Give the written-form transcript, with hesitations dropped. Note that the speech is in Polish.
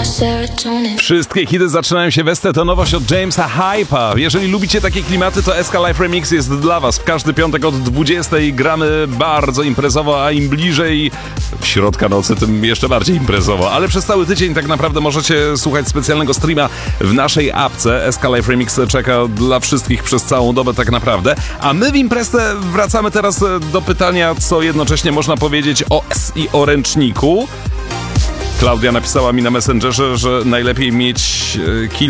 Wszystkie hity zaczynają się westy, to nowość od Jamesa Hype'a. Jeżeli lubicie takie klimaty, to SK Live Remix jest dla was. W każdy piątek od 20 gramy bardzo imprezowo, a im bliżej środka nocy, tym jeszcze bardziej imprezowo. Ale przez cały tydzień tak naprawdę możecie słuchać specjalnego streama w naszej apce. SK Live Remix czeka dla wszystkich przez całą dobę tak naprawdę. A my w imprezę wracamy teraz do pytania, co jednocześnie można powiedzieć o S i o ręczniku. Klaudia napisała mi na Messengerze, że najlepiej mieć kilka